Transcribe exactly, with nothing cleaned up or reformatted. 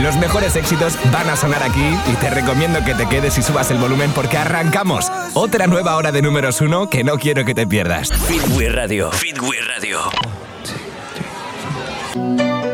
Los mejores éxitos van a sonar aquí y te recomiendo que te quedes y subas el volumen porque arrancamos. Otra nueva hora de números uno que no quiero que te pierdas. Fitway Radio. Fitway Radio.